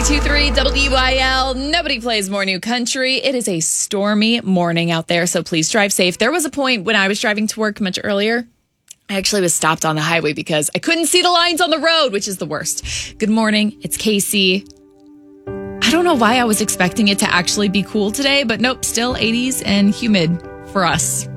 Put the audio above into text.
92.3 WIL. Nobody plays more new country. It is a stormy morning out there, so please drive safe. There was a point when I was driving to work much earlier. I actually was stopped on the highway because I couldn't see the lines on the road, which is the worst. Good morning. It's Casey. I don't know why I was expecting it to actually be cool today, but nope, still 80s and humid for us.